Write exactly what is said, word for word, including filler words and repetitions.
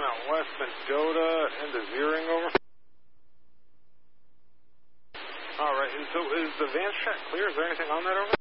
Mount West, Mendota, into zeroing over. All right, and so is the Vance track clear? Is there anything on that over?